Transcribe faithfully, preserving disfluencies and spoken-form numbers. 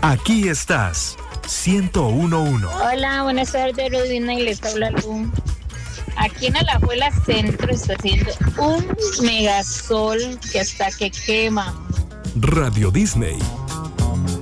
Aquí estás, ciento uno punto uno. Hola, buenas tardes, Rodina, y les habla Lu. Aquí en Alajuela Centro está haciendo un megasol que hasta que quema. Radio Disney.